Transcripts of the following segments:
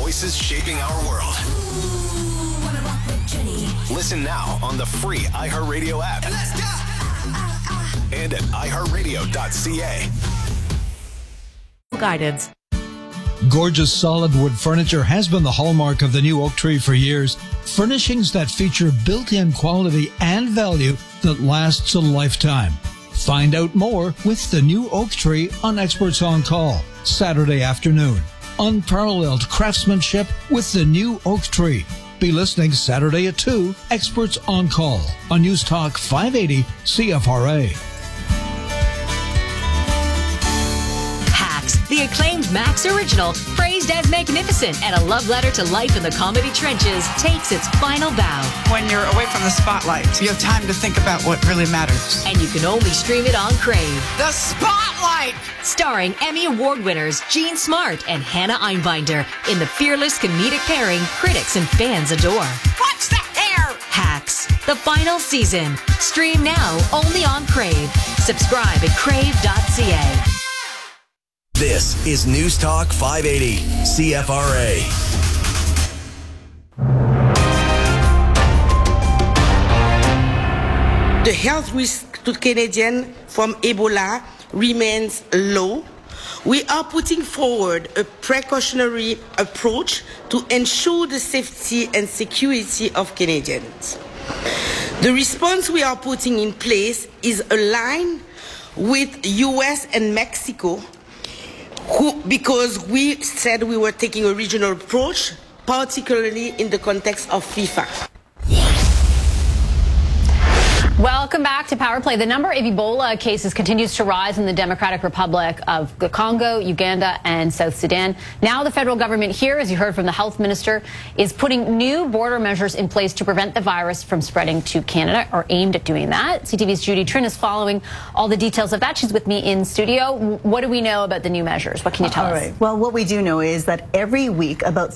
voices shaping our world. Listen now on the free iHeartRadio app. Let's go! And at iHeartRadio.ca. Guidance. Gorgeous solid wood furniture has been the hallmark of the new Oak Tree for years. Furnishings that feature built-in quality and value that lasts a lifetime. Find out more with the new Oak Tree on Experts on Call, Saturday afternoon. Unparalleled craftsmanship with the new Oak Tree. Be listening Saturday at 2, Experts on Call on News Talk 580 CFRA. The acclaimed Max original, praised as magnificent and a love letter to life in the comedy trenches, takes its final bow. When you're away from the spotlight, you have time to think about what really matters. And you can only stream it on Crave. The Spotlight! Starring Emmy Award winners Jean Smart and Hannah Einbinder in the fearless comedic pairing critics and fans adore. What's the hair? Hacks, the final season. Stream now only on Crave. Subscribe at crave.ca. This is News Talk 580 CFRA. The health risk to Canadians from Ebola remains low. We are putting forward a precautionary approach to ensure the safety and security of Canadians. The response we are putting in place is aligned with US and Mexico, because we said we were taking a regional approach, particularly in the context of FIFA. Welcome back to Power Play. The number of Ebola cases continues to rise in the Democratic Republic of the Congo, Uganda, and South Sudan. Now the federal government here, as you heard from the health minister, is putting new border measures in place to prevent the virus from spreading to Canada, or aimed at doing that. CTV's Judy Trinh is following all the details of that. She's with me in studio. What do we know about the new measures? What can you tell us? All right. Well, what we do know is that every week about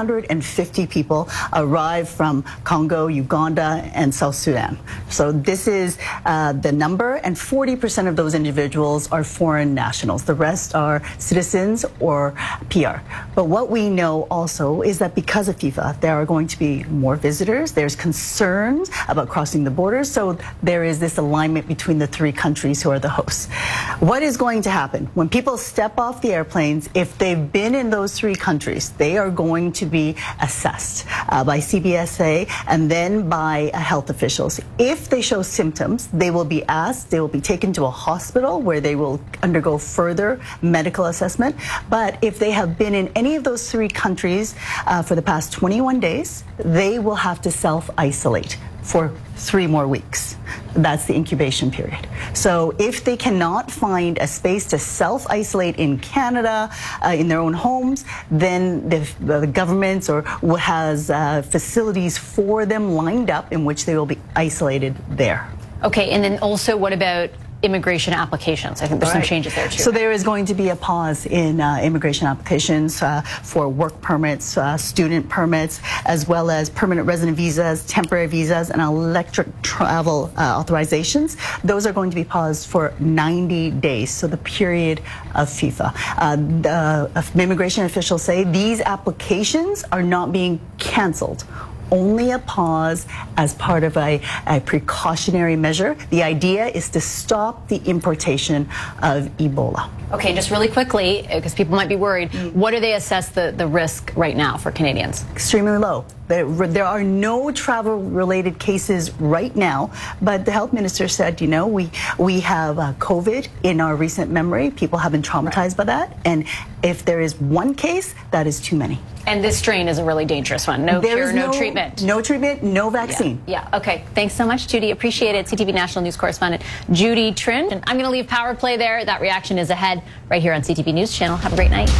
350 people arrive from Congo, Uganda, and South Sudan. So this is the number, and 40% of those individuals are foreign nationals. The rest are citizens or PR. But what we know also is that because of FIFA, there are going to be more visitors. There's concerns about crossing the borders. So there is this alignment between the three countries who are the hosts. What is going to happen? When people step off the airplanes, if they've been in those three countries, they are going to be assessed by CBSA and then by health officials. If they show symptoms, they will be asked, they will be taken to a hospital where they will undergo further medical assessment. But if they have been in any of those three countries for the past 21 days, they will have to self-isolate for 3 more weeks. That's the incubation period. So if they cannot find a space to self-isolate in Canada, in their own homes, then the government has facilities for them lined up in which they will be isolated there. Okay, and then also what about immigration applications? I think there's some changes there too. So there is going to be a pause in immigration applications for work permits, student permits, as well as permanent resident visas, temporary visas, and electric travel authorizations. Those are going to be paused for 90 days, so the period of FIFA. The immigration officials say these applications are not being canceled. Only a pause as part of a precautionary measure. The idea is to stop the importation of Ebola. Okay, just really quickly, because people might be worried, what do they assess the risk right now for Canadians? Extremely low. There are no travel-related cases right now, but the health minister said, you know, we have COVID in our recent memory. People have been traumatized by that, and if there is one case, that is too many. And this strain is a really dangerous one. No cure, no treatment. No treatment, no vaccine. Yeah, okay. Thanks so much, Judy. Appreciate it. CTV National News correspondent Judy Trinh. And I'm going to leave Power Play there. That reaction is ahead right here on CTV News Channel. Have a great night.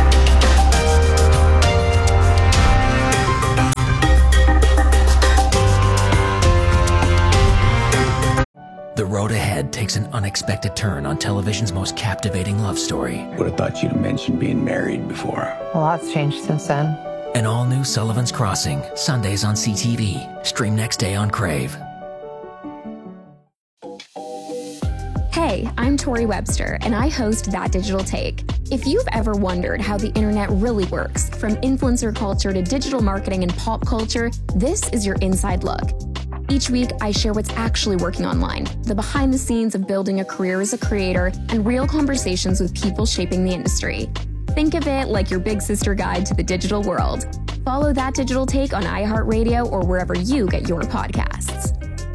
The road ahead takes an unexpected turn on television's most captivating love story. Would have thought you'd have mentioned being married before. A lot's changed since then. An all-new Sullivan's Crossing, Sundays on CTV. Stream next day on Crave. Hey, Hi, I'm Tori Webster, and I host That Digital Take. If you've ever wondered how the internet really works, from influencer culture to digital marketing and pop culture, this is your inside look. Each week, I share what's actually working online, the behind the scenes of building a career as a creator, and real conversations with people shaping the industry. Think of it like your big sister guide to the digital world. Follow That Digital Take on iHeartRadio or wherever you get your podcasts.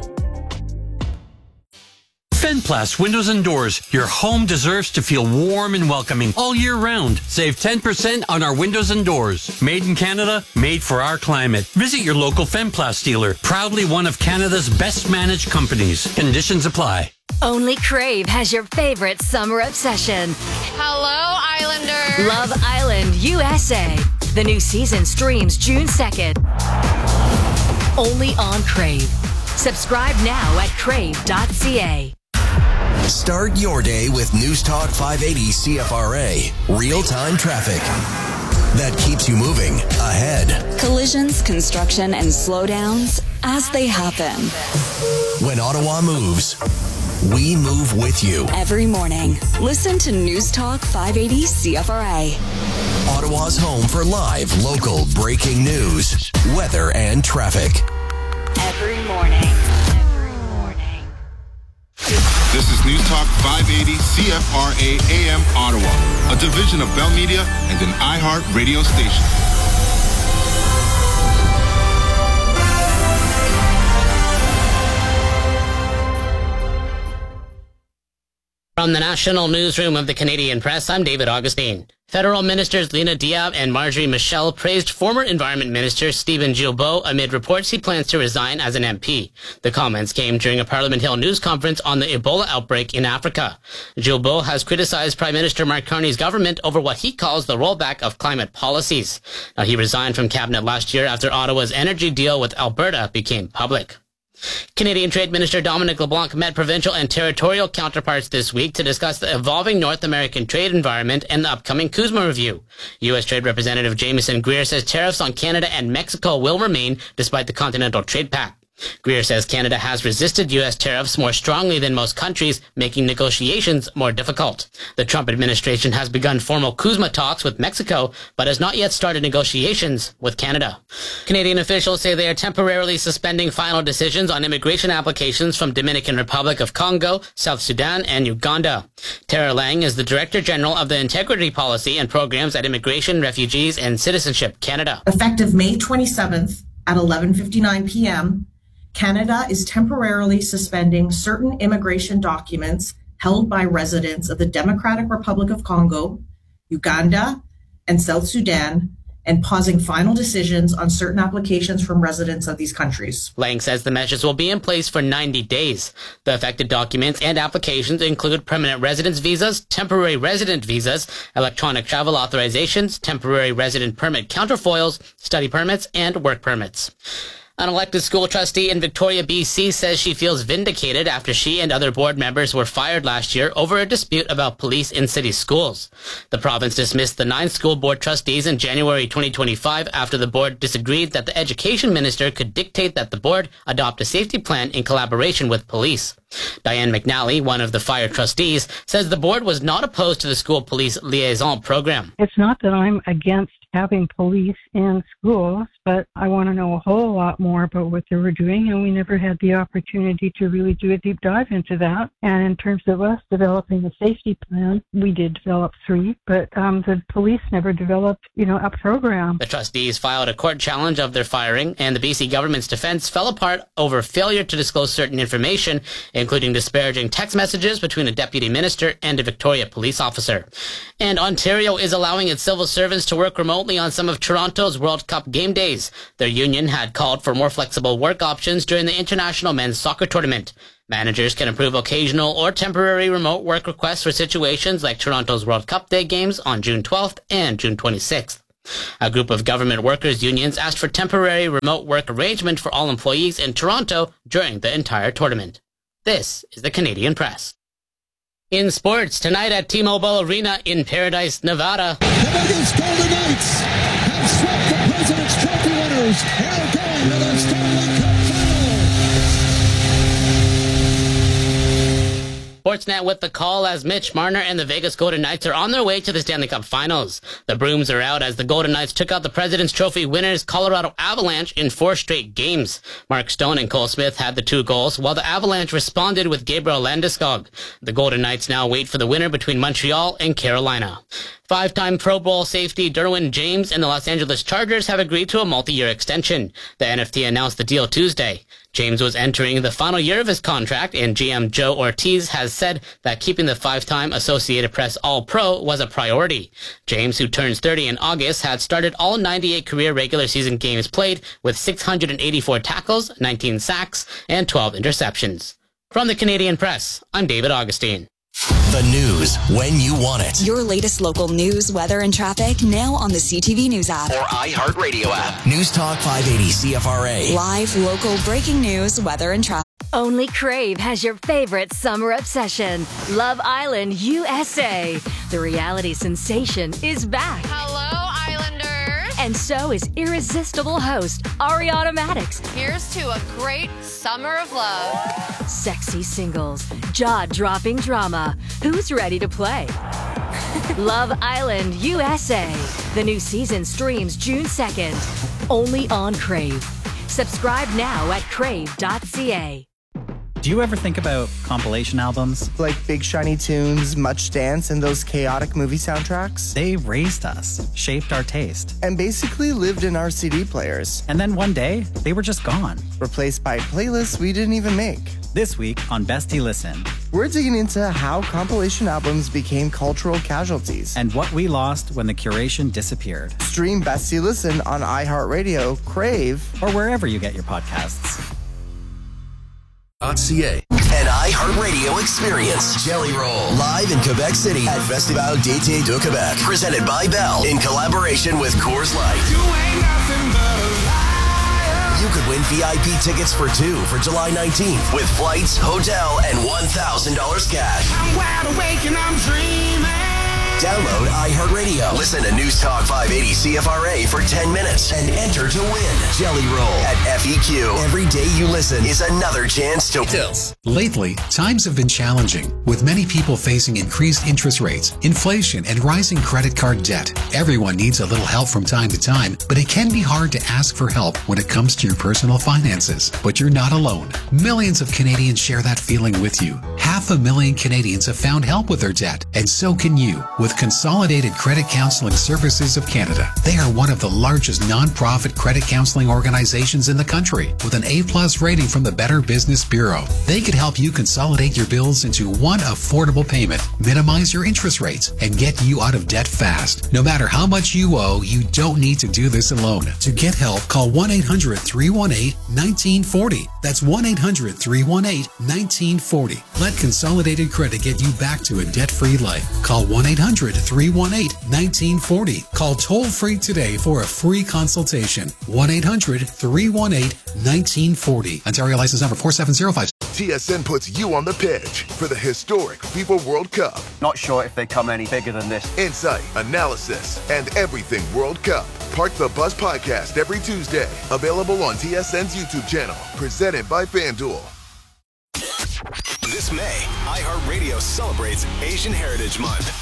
Fenplast Windows and Doors. Your home deserves to feel warm and welcoming all year round. Save 10% on our windows and doors. Made in Canada, made for our climate. Visit your local Fenplast dealer. Proudly one of Canada's best managed companies. Conditions apply. Only Crave has your favorite summer obsession. Hello, Islanders. Love Island USA. The new season streams June 2nd. Only on Crave. Subscribe now at crave.ca. Start your day with News Talk 580 CFRA. Real-time traffic that keeps you moving ahead. Collisions, construction, and slowdowns as they happen. When Ottawa moves, we move with you. Every morning, listen to News Talk 580 CFRA. Ottawa's home for live, local, breaking news, weather, and traffic. Every morning. This is News Talk 580 CFRA AM Ottawa, a division of Bell Media and an iHeart radio station. From the National Newsroom of the Canadian Press, I'm David Augustine. Federal Ministers Lena Diab and Marjorie Michel praised former Environment Minister Stephen Guilbeault amid reports he plans to resign as an MP. The comments came during a Parliament Hill news conference on the Ebola outbreak in Africa. Guilbeault has criticized Prime Minister Mark Carney's government over what he calls the rollback of climate policies. Now, he resigned from cabinet last year after Ottawa's energy deal with Alberta became public. Canadian Trade Minister Dominic LeBlanc met provincial and territorial counterparts this week to discuss the evolving North American trade environment and the upcoming CUSMA review. U.S. Trade Representative Jamieson Greer says tariffs on Canada and Mexico will remain despite the Continental Trade Pact. Greer says Canada has resisted U.S. tariffs more strongly than most countries, making negotiations more difficult. The Trump administration has begun formal CUSMA talks with Mexico, but has not yet started negotiations with Canada. Canadian officials say they are temporarily suspending final decisions on immigration applications from Dominican Republic of Congo, South Sudan, and Uganda. Tara Lang is the Director General of the Integrity Policy and Programs at Immigration, Refugees, and Citizenship Canada. Effective May 27th at 11:59 p.m., Canada is temporarily suspending certain immigration documents held by residents of the Democratic Republic of Congo, Uganda, and South Sudan, and pausing final decisions on certain applications from residents of these countries. Lang says the measures will be in place for 90 days. The affected documents and applications include permanent residence visas, temporary resident visas, electronic travel authorizations, temporary resident permit counterfoils, study permits, and work permits. An elected school trustee in Victoria, BC says she feels vindicated after she and other board members were fired last year over a dispute about police in city schools. The province dismissed the 9 school board trustees in January 2025 after the board disagreed that the education minister could dictate that the board adopt a safety plan in collaboration with police. Diane McNally, one of the fired trustees, says the board was not opposed to the school police liaison program. It's not that I'm against having police in schools, but I want to know a whole lot more about what they were doing, and we never had the opportunity to really do a deep dive into that. And in terms of us developing a safety plan, we did develop 3, but the police never developed, a program. The trustees filed a court challenge of their firing, and the BC government's defense fell apart over failure to disclose certain information, including disparaging text messages between a deputy minister and a Victoria police officer. And Ontario is allowing its civil servants to work remotely on some of Toronto's World Cup game days. Their union had called for more flexible work options during the International Men's Soccer Tournament. Managers can approve occasional or temporary remote work requests for situations like Toronto's World Cup Day games on June 12th and June 26th. A group of government workers' unions asked for temporary remote work arrangement for all employees in Toronto during the entire tournament. This is the Canadian Press. In sports, tonight at T-Mobile Arena in Paradise, Nevada. The Vegas Golden Knights have swept the President's Trophy winners and are going to the Stanley Cup Final. Sportsnet with the call as Mitch Marner and the Vegas Golden Knights are on their way to the Stanley Cup Finals. The brooms are out as the Golden Knights took out the President's Trophy winners Colorado Avalanche in 4 straight games. Mark Stone and Cole Smith had the 2 goals, while the Avalanche responded with Gabriel Landeskog. The Golden Knights now wait for the winner between Montreal and Carolina. 5-time Pro Bowl safety Derwin James and the Los Angeles Chargers have agreed to a multi-year extension. The NFT announced the deal Tuesday. James was entering the final year of his contract, and GM Joe Ortiz has said that keeping the 5-time Associated Press All-Pro was a priority. James, who turns 30 in August, had started all 98 career regular season games played with 684 tackles, 19 sacks, and 12 interceptions. From the Canadian Press, I'm David Augustine. The news when you want it. Your latest local news, weather, and traffic now on the CTV News app. Or iHeartRadio app. News Talk 580 CFRA. Live, local, breaking news, weather, and traffic. Only Crave has your favorite summer obsession. Love Island USA. The reality sensation is back. Hello, Islanders. And so is irresistible host Ariana Madix. Here's to a great summer of love. Sexy singles, jaw-dropping drama. Who's ready to play? Love Island USA. The new season streams June 2nd. Only on Crave. Subscribe now at crave.ca. Do you ever think about compilation albums? Like Big Shiny Tunes, Much Dance, and those chaotic movie soundtracks? They raised us, shaped our taste. And basically lived in our CD players. And then one day, they were just gone. Replaced by playlists we didn't even make. This week on Bestie Listen, we're digging into how compilation albums became cultural casualties. And what we lost when the curation disappeared. Stream Bestie Listen on iHeartRadio, Crave, or wherever you get your podcasts. .ca. An iHeartRadio experience. Jelly Roll. Live in Quebec City at Festival d'été de Québec. Presented by Bell in collaboration with Coors Light. You ain't nothing but a liar. You could win VIP tickets for 2 for July 19th with flights, hotel, and $1,000 cash. I'm wide awake and I'm dreaming. Download iHeartRadio. Listen to News Talk 580 CFRA for 10 minutes and enter to win. Jelly Roll at FEQ. Every day you listen is another chance to win. Lately, times have been challenging, with many people facing increased interest rates, inflation, and rising credit card debt. Everyone needs a little help from time to time, but it can be hard to ask for help when it comes to your personal finances. But you're not alone. Millions of Canadians share that feeling with you. 500,000 Canadians have found help with their debt, and so can you with Consolidated Credit Counseling Services of Canada. They are one of the largest non-profit credit counseling organizations in the country, with an A+ rating from the Better Business Bureau. They could help you consolidate your bills into one affordable payment, minimize your interest rates, and get you out of debt fast. No matter how much you owe, you don't need to do this alone. To get help, call 1-800-318-1940. That's 1-800-318-1940. Let Consolidated Credit get you back to a debt-free life. Call 1-800-318-1940. Call toll-free today for a free consultation. 1-800-318-1940. Ontario license number 4705. TSN puts you on the pitch for the historic FIFA World Cup. Not sure if they come any bigger than this. Insight, analysis, and everything World Cup. Park the Bus podcast every Tuesday. Available on TSN's YouTube channel. Presented by FanDuel. This May, iHeartRadio celebrates Asian Heritage Month.